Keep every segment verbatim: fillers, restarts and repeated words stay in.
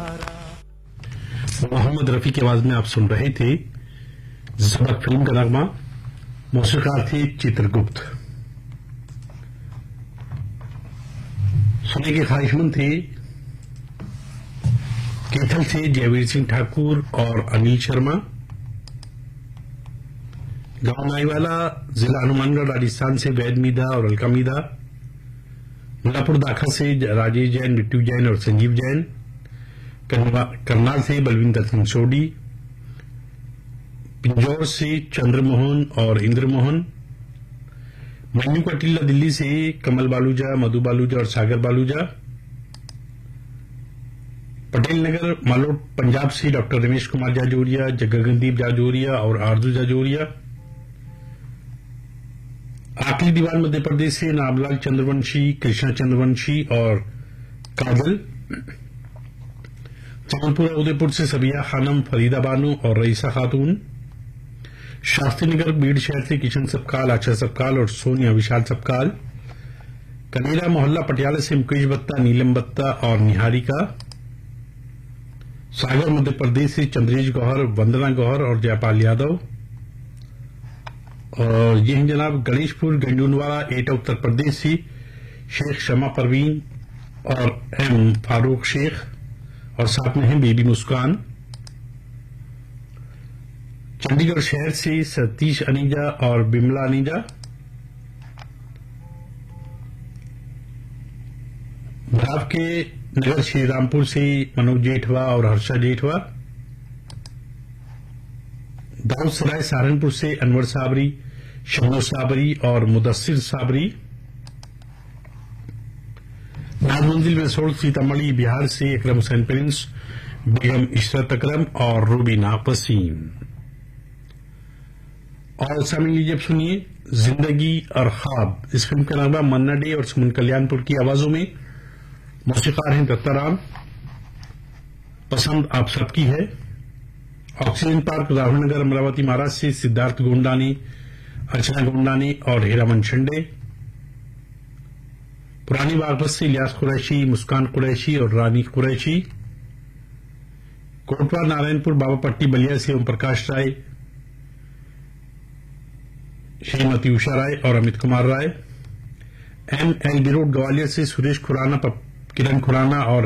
मोहम्मद रफी की आवाज में आप सुन रहे थे सबक फिल्म का नगमा। मौसीकार थे चित्रगुप्त। सुनने के ख्वाहिशमंद थे कैथल से जयवीर सिंह ठाकुर और अनिल शर्मा। गांव नाईवाला जिला हनुमानगढ़ राजस्थान से वैद मीधा और अलका मीधा। मुल्लापुर दाखा से राजेश जैन, बिट्टू जैन और संजीव जैन। करनाल से बलविंदर सिंह सोडी। पिंजौर से चंद्रमोहन और इंद्रमोहन। मन्नू का टिल्ला दिल्ली से कमल बालूजा, मधु बालूजा और सागर बालूजा। पटेल नगर मालोट पंजाब से डॉक्टर रमेश कुमार जाजोरिया, जगगनदीप जाजोरिया और आरजू जाजोरिया। आखिरी दीवान मध्य प्रदेश से नामलाल चंद्रवंशी, कृष्णा चंद्रवंशी और काजल। जबलपुर उदयपुर से सबिया खानम, फरीदा बानो और रईसा खातून। शास्त्री नगर बीड़ शहर से किशन सबकाल, आशा सबकाल और सोनिया विशाल सबकाल। कनेरा मोहल्ला पटियाला से मुकेश बत्ता, नीलम बत्ता और निहारिका। सागर मध्य प्रदेश से चंद्रेश गौहर, वंदना गौहर और जयपाल यादव। और ये हैं जनाब गणेशपुर गंडूनवाला एटा उत्तर प्रदेश से शेख शमा परवीन और एम फारूक शेख और साथ में हैं बेबी मुस्कान। चंडीगढ़ शहर से सतीश अनीजा और बिमला अनीजा। भराव के नगर श्रीरामपुर से मनोज जेठवा और हर्षा जेठवा। दाऊद सराय सहारनपुर से अनवर साबरी, शमो साबरी और मुदस्सिर साबरी। नागमंजिल में सोल सीतामढ़ी बिहार से अकरम हुसैन प्रिंस, बेगम इशरत अकरम और रूबीना वसीम। और सामने लीजिए सुनिए जिंदगी और ख्वाब। इस फिल्म का नाम मन्ना डे और सुमन कल्याणपुर की आवाजों में। मौसीकार हैं दत्ताराम। पसंद आप सबकी है। ऑक्सीजन पार्क राहुल नगर अमरावती महाराष्ट्र से सिद्धार्थ गोंडानी, अर्चना गोंडानी और हीरामन शिंदे। पुरानी बागपत से इलियास कुरैशी, मुस्कान कुरैशी और रानी कुरैशी। कोटवा नारायणपुर बाबापट्टी बलिया से ओम प्रकाश राय, श्रीमती उषा राय और Amit Kumar Rai. M L B road Gwalior से सुरेश खुराना, किरण खुराना और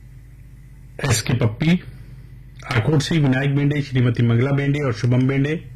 एस के पप्पी। आकोट से विनायक बेंडे, श्रीमती मंगला बेंडे और शुभम बेंडे।